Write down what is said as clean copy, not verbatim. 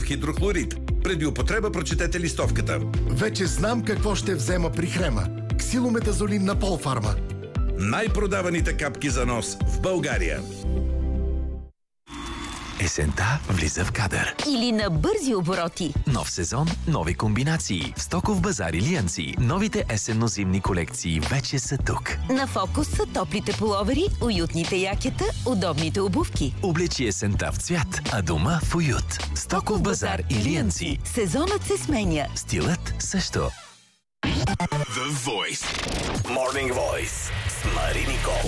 хидрохлорид. Преди употреба прочетете листовката. Вече знам какво ще взема при хрема. Ксилометазолин на Полфарма. Най-продаваните капки за нос в България. Есента влиза в кадър. Или на бързи обороти. Нов сезон, нови комбинации. В Стоков базар Илиянци. Новите есенно-зимни колекции вече са тук. На фокус са топлите пуловери, уютните якета, удобните обувки. Облечи есента в цвят, а дома в уют. Стоков базар Илиянци. Сезонът се сменя. Стилът също. The Voice. Morning Voice с Мари Никол.